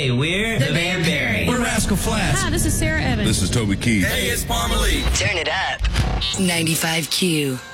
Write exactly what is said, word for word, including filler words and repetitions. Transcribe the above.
Hey, we're the Banberry. We're Rascal Flatts. Hi, this is Sarah Evans. This is Toby Keith. Hey, it's Palmer Lee. Turn it up. ninety-five Q.